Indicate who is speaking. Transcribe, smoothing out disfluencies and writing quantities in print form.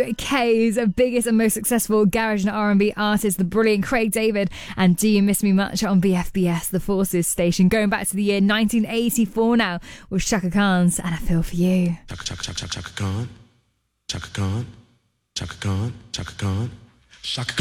Speaker 1: UK's biggest and most successful garage and R&B artist, the brilliant Craig David, and Do You Miss Me Much on BFBS, the Forces station, going back to the year 1984 now with Chaka Khan's And I Feel For You.
Speaker 2: Chaka Khan, Chaka Khan, Chaka Khan, Chaka Khan, Chaka Khan, Chaka Khan.